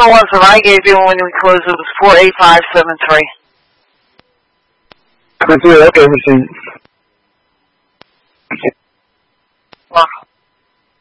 the ones that I gave you when we closed. It was 48573. Okay, received.